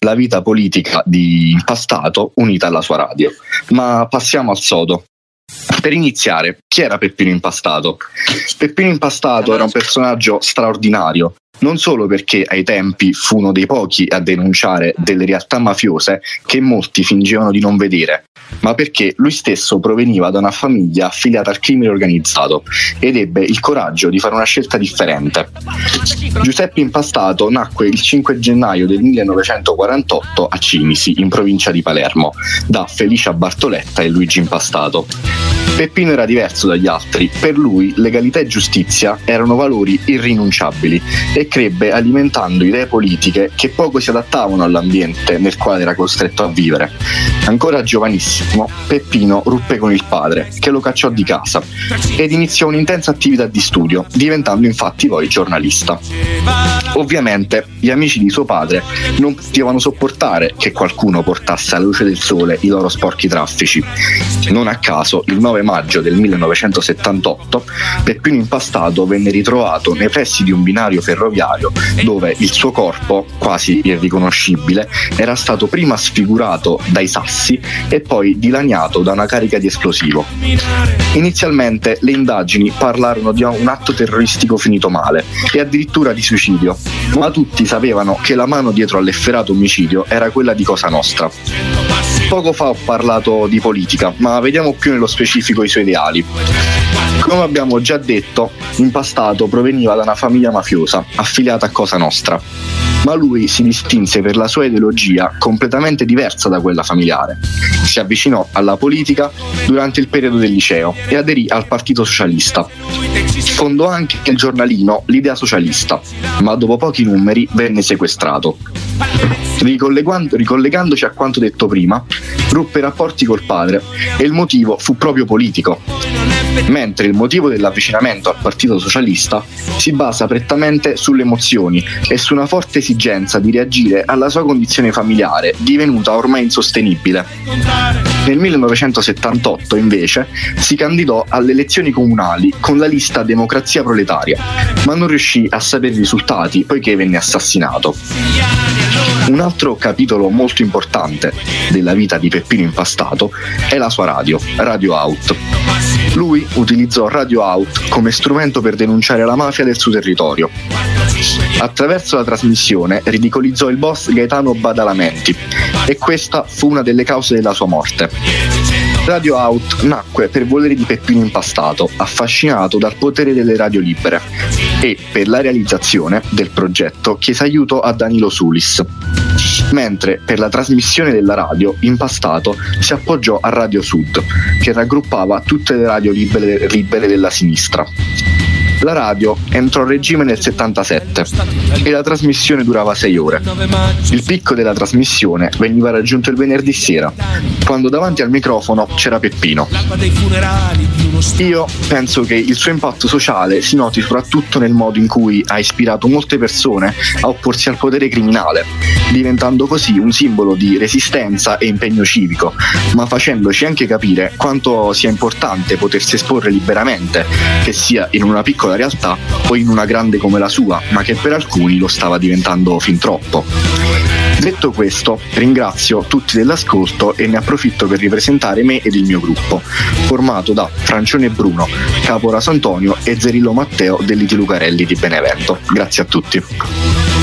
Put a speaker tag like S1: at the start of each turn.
S1: la vita politica di Impastato unita alla sua radio. Ma passiamo al sodo. Per iniziare, chi era Peppino Impastato? Peppino Impastato era un personaggio straordinario, non solo perché ai tempi fu uno dei pochi a denunciare delle realtà mafiose che molti fingevano di non vedere, ma perché lui stesso proveniva da una famiglia affiliata al crimine organizzato ed ebbe il coraggio di fare una scelta differente. Giuseppe Impastato nacque il 5 gennaio del 1948 a Cinisi, in provincia di Palermo, da Felicia Bartoletta e Luigi Impastato. Peppino era diverso dagli altri, per lui legalità e giustizia erano valori irrinunciabili e crebbe alimentando idee politiche che poco si adattavano all'ambiente nel quale era costretto a vivere. Ancora giovanissimo, Peppino ruppe con il padre, che lo cacciò di casa, ed iniziò un'intensa attività di studio, diventando infatti poi giornalista. Ovviamente gli amici di suo padre non potevano sopportare che qualcuno portasse alla luce del sole i loro sporchi traffici. Non a caso, il 9 maggio del 1978, Peppino Impastato venne ritrovato nei pressi di un binario ferroviario dove il suo corpo, quasi irriconoscibile, era stato prima sfigurato dai sassi e poi dilaniato da una carica di esplosivo. Inizialmente le indagini parlarono di un atto terroristico finito male e addirittura di suicidio, ma tutti sapevano che la mano dietro all'efferato omicidio era quella di Cosa Nostra. Poco fa ho parlato di politica, ma vediamo più nello specifico i suoi ideali. Come abbiamo già detto, Impastato proveniva da una famiglia mafiosa, affiliata a Cosa Nostra, ma lui si distinse per la sua ideologia completamente diversa da quella familiare. Si avvicinò alla politica durante il periodo del liceo e aderì al Partito Socialista. Fondò anche il giornalino L'Idea Socialista, ma dopo pochi numeri venne sequestrato. Ricollegandoci a quanto detto prima, ruppe i rapporti col padre e il motivo fu proprio politico, mentre il motivo dell'avvicinamento al Partito Socialista si basa prettamente sulle emozioni e su una forte esigenza di reagire alla sua condizione familiare, divenuta ormai insostenibile. Nel 1978, invece, si candidò alle elezioni comunali con la lista Democrazia Proletaria, ma non riuscì a sapere i risultati poiché venne assassinato. Un altro capitolo molto importante della vita di Peppino Impastato è la sua radio, Radio Out. Lui utilizzò Radio Out come strumento per denunciare la mafia del suo territorio. Attraverso la trasmissione ridicolizzò il boss Gaetano Badalamenti e questa fu una delle cause della sua morte. Radio Out nacque per volere di Peppino Impastato, affascinato dal potere delle radio libere, e per la realizzazione del progetto chiese aiuto a Danilo Sulis. Mentre per la trasmissione della radio Impastato si appoggiò a Radio Sud, che raggruppava tutte le radio libere della sinistra. La radio entrò a regime nel 77 e la trasmissione durava 6 ore. Il picco della trasmissione veniva raggiunto il venerdì sera, quando davanti al microfono c'era Peppino. Io penso che il suo impatto sociale si noti soprattutto nel modo in cui ha ispirato molte persone a opporsi al potere criminale, diventando così un simbolo di resistenza e impegno civico, ma facendoci anche capire quanto sia importante potersi esporre liberamente, che sia in una piccola realtà o in una grande come la sua, ma che per alcuni lo stava diventando fin troppo. Detto questo, ringrazio tutti dell'ascolto e ne approfitto per ripresentare me ed il mio gruppo, formato da Francione Bruno, Capo Raso Antonio e Zerillo Matteo dell'Iti Lucarelli di Benevento. Grazie a tutti.